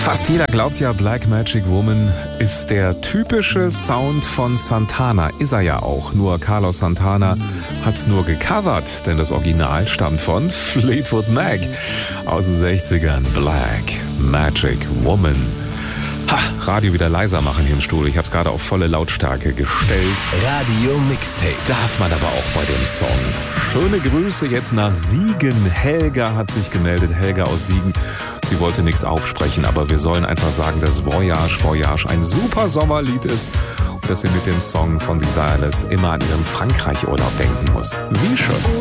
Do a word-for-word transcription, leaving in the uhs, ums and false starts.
Fast jeder glaubt ja, Black Magic Woman ist der typische Sound von Santana. Ist er ja auch. Nur Carlos Santana hat's nur gecovert, denn das Original stammt von Fleetwood Mac aus den sechzigern. Black Magic Woman. Ha, Radio wieder leiser machen hier im Studio. Ich habe es gerade auf volle Lautstärke gestellt. Radio Mixtape. Darf man aber auch bei dem Song. Schöne Grüße jetzt nach Siegen. Helga hat sich gemeldet. Helga aus Siegen. Sie wollte nichts aufsprechen, aber wir sollen einfach sagen, dass Voyage, Voyage ein super Sommerlied ist und dass sie mit dem Song von Lisa Alice immer an ihren Frankreich-Urlaub denken muss. Wie schön.